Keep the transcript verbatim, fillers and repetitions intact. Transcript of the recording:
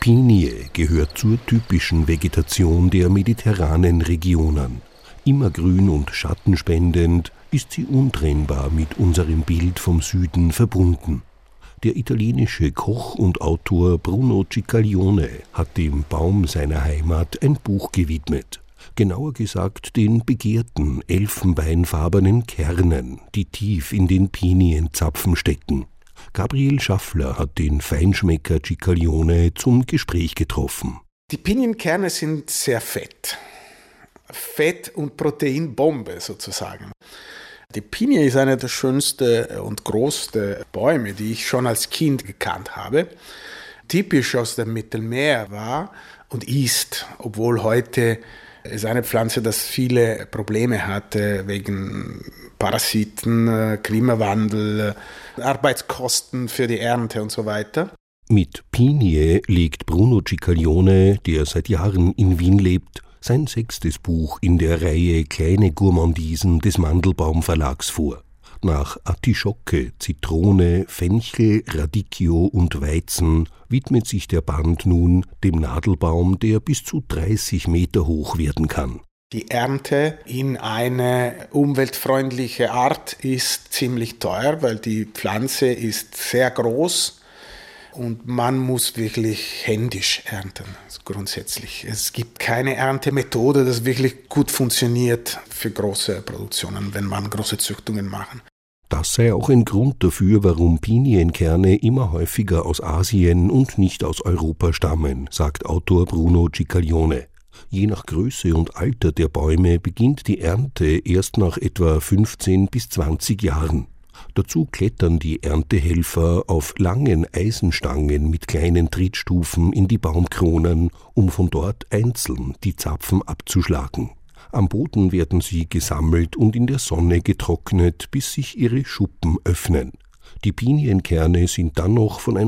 Pinie gehört zur typischen Vegetation der mediterranen Regionen. Immergrün und schattenspendend ist sie untrennbar mit unserem Bild vom Süden verbunden. Der italienische Koch und Autor Bruno Ciccaglione hat dem Baum seiner Heimat ein Buch gewidmet. Genauer gesagt den begehrten elfenbeinfarbenen Kernen, die tief in den Pinienzapfen stecken. Gabriel Schaffler hat den Feinschmecker Ciccaglione zum Gespräch getroffen. Die Pinienkerne sind sehr fett. Fett- und Proteinbombe sozusagen. Die Pinie ist eine der schönsten und größten Bäume, die ich schon als Kind gekannt habe. Typisch aus dem Mittelmeer war und ist, obwohl heute es eine Pflanze, das viele Probleme hatte wegen Parasiten, Klimawandel, Arbeitskosten für die Ernte und so weiter. Mit Pinie legt Bruno Ciccaglione, der seit Jahren in Wien lebt, sein sechstes Buch in der Reihe Kleine Gourmandisen des Mandelbaum Verlags vor. Nach Artischocke, Zitrone, Fenchel, Radicchio und Weizen widmet sich der Band nun dem Nadelbaum, der bis zu dreißig Meter hoch werden kann. Die Ernte in eine umweltfreundliche Art ist ziemlich teuer, weil die Pflanze ist sehr groß und man muss wirklich händisch ernten, grundsätzlich. Es gibt keine Erntemethode, das wirklich gut funktioniert für große Produktionen, wenn man große Züchtungen macht. Das sei auch ein Grund dafür, warum Pinienkerne immer häufiger aus Asien und nicht aus Europa stammen, sagt Autor Bruno Ciccaglione. Je nach Größe und Alter der Bäume beginnt die Ernte erst nach etwa fünfzehn bis zwanzig Jahren. Dazu klettern die Erntehelfer auf langen Eisenstangen mit kleinen Trittstufen in die Baumkronen, um von dort einzeln die Zapfen abzuschlagen. Am Boden werden sie gesammelt und in der Sonne getrocknet, bis sich ihre Schuppen öffnen. Die Pinienkerne sind dann noch von einer